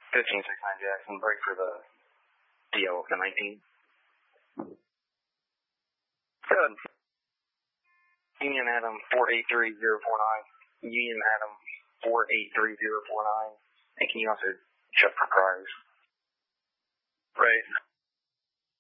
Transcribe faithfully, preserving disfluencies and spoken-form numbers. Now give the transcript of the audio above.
fifteen six nine Jackson, break for the D O of the nineteen. Good. Union Adam four eight three zero four nine. Union Adam four eight three zero four nine. And can you also check for priors? Right.